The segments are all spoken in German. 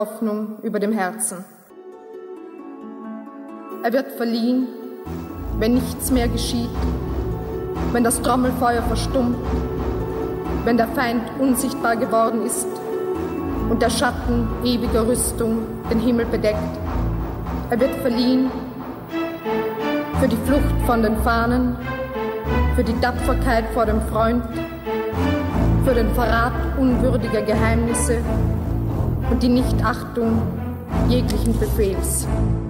Hoffnung über dem Herzen. Er wird verliehen, wenn nichts mehr geschieht, wenn das Trommelfeuer verstummt, wenn der Feind unsichtbar geworden ist und der Schatten ewiger Rüstung den Himmel bedeckt. Er wird verliehen für die Flucht von den Fahnen, für die Tapferkeit vor dem Freund, für den Verrat unwürdiger Geheimnisse und die Nichtachtung jeglichen Befehls.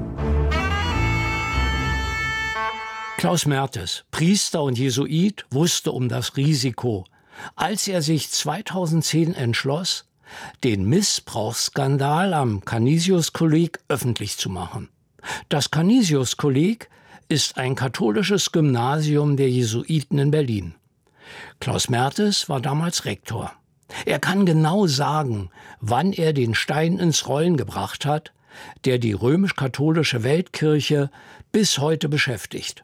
Klaus Mertes, Priester und Jesuit, wusste um das Risiko, als er sich 2010 entschloss, den Missbrauchsskandal am Canisius-Kolleg öffentlich zu machen. Das Canisius-Kolleg ist ein katholisches Gymnasium der Jesuiten in Berlin. Klaus Mertes war damals Rektor. Er kann genau sagen, wann er den Stein ins Rollen gebracht hat, der die römisch-katholische Weltkirche bis heute beschäftigt.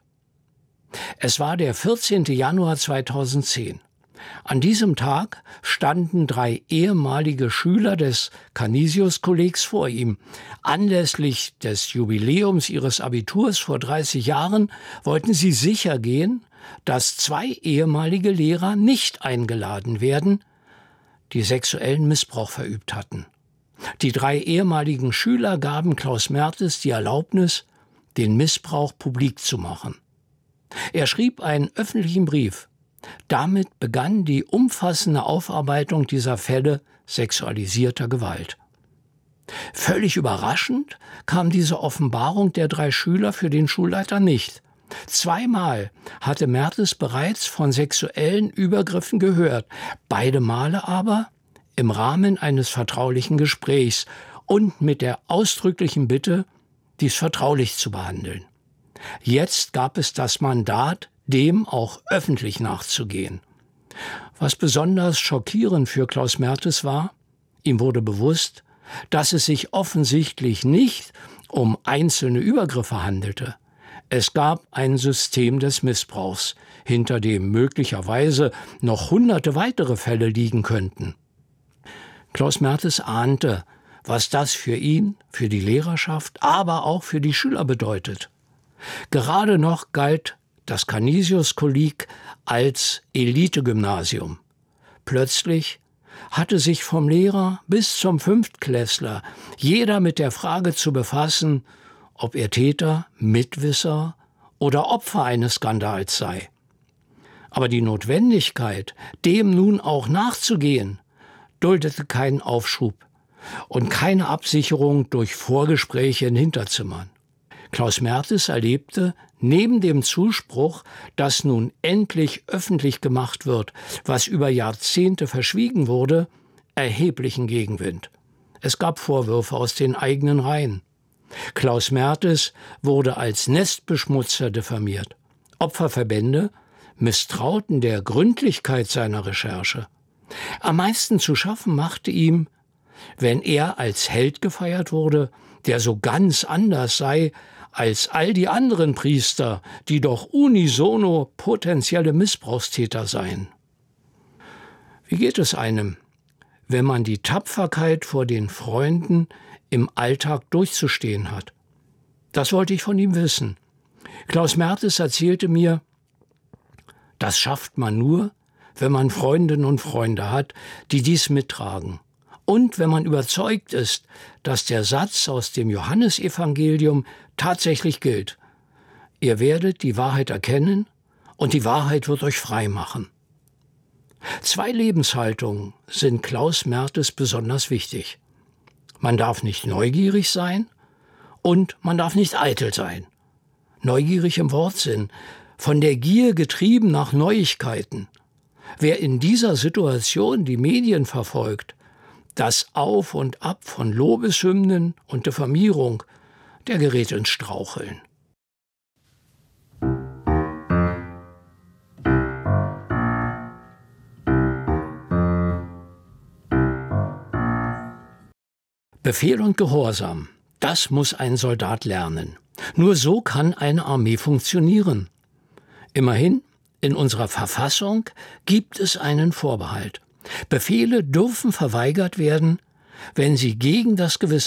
Es war der 14. Januar 2010. An diesem Tag standen 3 ehemalige Schüler des Canisius-Kollegs vor ihm. Anlässlich des Jubiläums ihres Abiturs vor 30 Jahren wollten sie sicher gehen, dass 2 ehemalige Lehrer nicht eingeladen werden, die sexuellen Missbrauch verübt hatten. Die 3 ehemaligen Schüler gaben Klaus Mertes die Erlaubnis, den Missbrauch publik zu machen. Er schrieb einen öffentlichen Brief. Damit begann die umfassende Aufarbeitung dieser Fälle sexualisierter Gewalt. Völlig überraschend kam diese Offenbarung der 3 Schüler für den Schulleiter nicht. 2-mal hatte Mertes bereits von sexuellen Übergriffen gehört, beide Male aber im Rahmen eines vertraulichen Gesprächs und mit der ausdrücklichen Bitte, dies vertraulich zu behandeln. Jetzt gab es das Mandat, dem auch öffentlich nachzugehen. Was besonders schockierend für Klaus Mertes war, ihm wurde bewusst, dass es sich offensichtlich nicht um einzelne Übergriffe handelte. Es gab ein System des Missbrauchs, hinter dem möglicherweise noch hunderte weitere Fälle liegen könnten. Klaus Mertes ahnte, was das für ihn, für die Lehrerschaft, aber auch für die Schüler bedeutet. Gerade noch galt das Canisius-Kolleg als Elite-Gymnasium. Plötzlich hatte sich vom Lehrer bis zum Fünftklässler jeder mit der Frage zu befassen, ob er Täter, Mitwisser oder Opfer eines Skandals sei. Aber die Notwendigkeit, dem nun auch nachzugehen, duldete keinen Aufschub und keine Absicherung durch Vorgespräche in Hinterzimmern. Klaus Mertes erlebte neben dem Zuspruch, dass nun endlich öffentlich gemacht wird, was über Jahrzehnte verschwiegen wurde, erheblichen Gegenwind. Es gab Vorwürfe aus den eigenen Reihen. Klaus Mertes wurde als Nestbeschmutzer diffamiert. Opferverbände misstrauten der Gründlichkeit seiner Recherche. Am meisten zu schaffen machte ihm, wenn er als Held gefeiert wurde, der so ganz anders sei als all die anderen Priester, die doch unisono potenzielle Missbrauchstäter seien. Wie geht es einem, wenn man die Tapferkeit vor den Freunden im Alltag durchzustehen hat? Das wollte ich von ihm wissen. Klaus Mertes erzählte mir, das schafft man nur, wenn man Freundinnen und Freunde hat, die dies mittragen. Und wenn man überzeugt ist, dass der Satz aus dem Johannesevangelium tatsächlich gilt. Ihr werdet die Wahrheit erkennen und die Wahrheit wird euch frei machen. 2 Lebenshaltungen sind Klaus Mertes besonders wichtig. Man darf nicht neugierig sein und man darf nicht eitel sein. Neugierig im Wortsinn, von der Gier getrieben nach Neuigkeiten. Wer in dieser Situation die Medien verfolgt, das Auf und Ab von Lobeshymnen und Diffamierung, der gerät ins Straucheln. Befehl und Gehorsam, das muss ein Soldat lernen. Nur so kann eine Armee funktionieren. Immerhin, in unserer Verfassung gibt es einen Vorbehalt. Befehle dürfen verweigert werden, wenn sie gegen das Gewissen